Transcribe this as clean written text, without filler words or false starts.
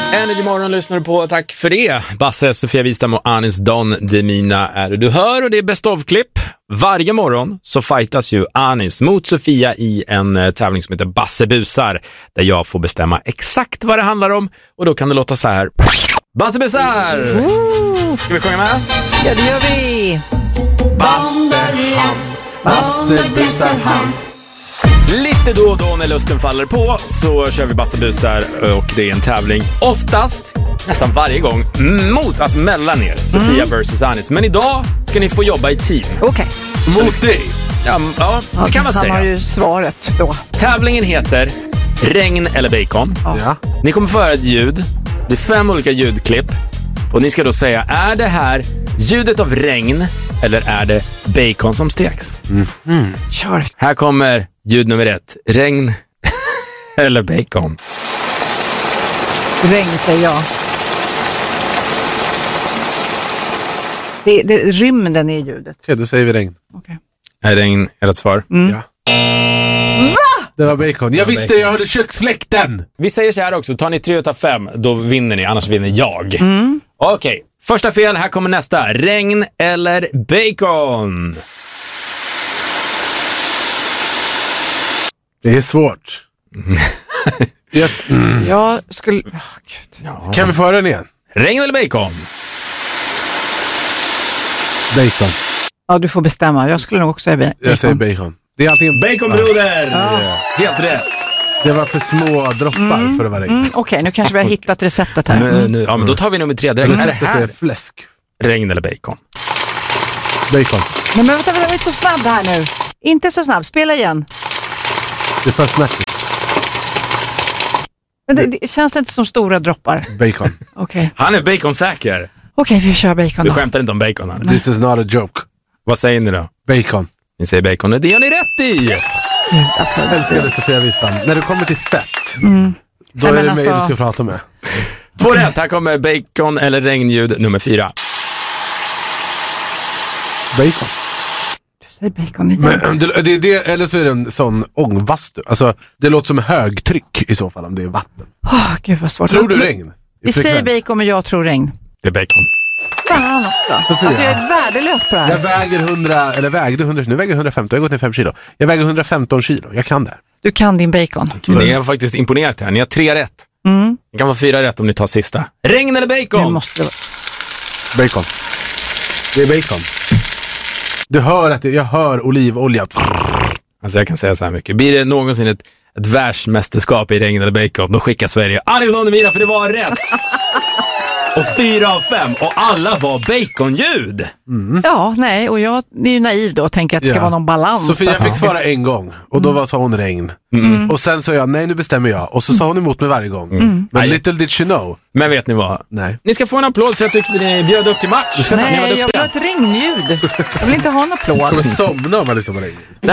Energy Morgon lyssnar du på, tack för det. Basse, Sofia Wistam och Anis Don Demina är det du hör, och det är best of-klipp. Varje morgon så fightas ju Anis mot Sofia i en tävling som heter Basse busar, där jag får bestämma exakt vad det handlar om, och då kan det låta så här. Basse busar! Ska vi sjunga med? Ja, det gör vi. Basse busar han. Lite då och då när lusten faller på så kör vi Basse busar, och det är en tävling oftast, nästan varje gång, alltså mellan er, Sofia versus Anis. Men idag ska ni få jobba i team. Okej. Mot dig. Ja, det kan man säga. Han har ju svaret då. Tävlingen heter Regn eller Bacon. Ja. Ni kommer få höra ett ljud. Det är 5 olika ljudklipp. Och ni ska då säga, är det här ljudet av regn eller är det bacon som steks? Kör. Här kommer ljud nummer 1. Regn eller bacon? Regn säger jag. Det rymden i ljudet. Okej, då säger vi regn. Okej. Är regn rätt svar? Ja. Det var bacon. Jag visste, jag hörde köksfläkten. Vi säger så här också, tar ni 3 utav 5, då vinner ni, annars vinner jag. Okej, första fel, här kommer nästa. Regn eller bacon? Det är svårt. Jag skulle... Gud. Ja. Kan vi få höra den igen? Regn eller bacon? Bacon. Ja, du får bestämma. Jag skulle nog också säga bacon. Jag säger bacon. Det är antingen Baconbroder! Helt rätt. Det var för små droppar för att vara regn. Okej, nu kanske vi har hittat receptet här. Ja, men då tar vi nummer 3 direkt. Är det Receptet här är fläsk. regn eller bacon? Bacon. Nej, men vänta, vi är så snabb här nu. Inte så snabb, spela igen. Det är för snabbt. Men det känns det inte som stora droppar? Bacon. Okej, Han är baconsäker. vi kör bacon Du då. skämtar inte om bacon här. This is not a joke. Vad säger ni då? Bacon. Ni säger bacon, det har ni rätt i. Gud, alltså, Älskade Sofia Wistam. När det kommer till fett, då är Nej, men det mig alltså- du ska prata med. 2 rätt, här kommer bacon eller regnljud nummer 4. Bacon. du säger bacon igen. Men det, eller så är det en sån ångvastu. Alltså, det låter som högtryck i så fall om det är vatten. Gud vad svårt. Tror du regn? Vi säger bacon, men jag tror regn. Det är bacon. Fan också. Sofia. Alltså jag är värdelös på det Jag här. väger 100, eller vägde 100, nu väger jag 115, jag har gått ner 5 kilo. Jag väger 115 kilo, jag kan det. Du kan din bacon. Ni har faktiskt imponerat här, ni har 3 rätt. Ni kan få 4 rätt om ni tar sista. Regn eller Det bacon? måste vara... Bacon. Det är bacon. Du hör att jag hör olivolja. Alltså jag kan säga så här mycket. Blir det någonsin ett världsmästerskap i regn eller bacon, då skickar Sverige Anis Don Demina, för det var rätt. Och 4 av 5, och alla var baconljud. Ja, nej, och jag är ju naiv då och tänker att det ska vara någon balans. Sofia fick svara en gång, och då sa hon regn. Och sen sa jag, nej nu bestämmer jag. Och så sa hon emot mig varje gång. Men little did she know. Men vet ni vad? Nej. Ni ska få en applåd för att jag tyckte ni bjöd upp till match. Ni var Nej, jag vill duktiga. ha ett regnljud. Jag vill inte ha en applåd. Jag kommer somna om man lyssnar på regn.